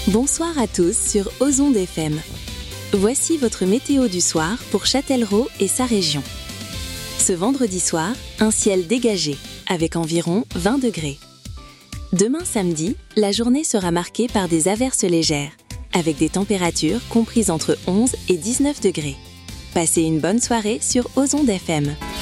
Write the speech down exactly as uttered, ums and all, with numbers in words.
Bonsoir à tous sur Ozonde F M. Voici votre météo du soir pour Châtellerault et sa région. Ce vendredi soir, un ciel dégagé, avec environ vingt degrés. Demain samedi, la journée sera marquée par des averses légères, avec des températures comprises entre onze et dix-neuf degrés. Passez une bonne soirée sur Ozonde F M.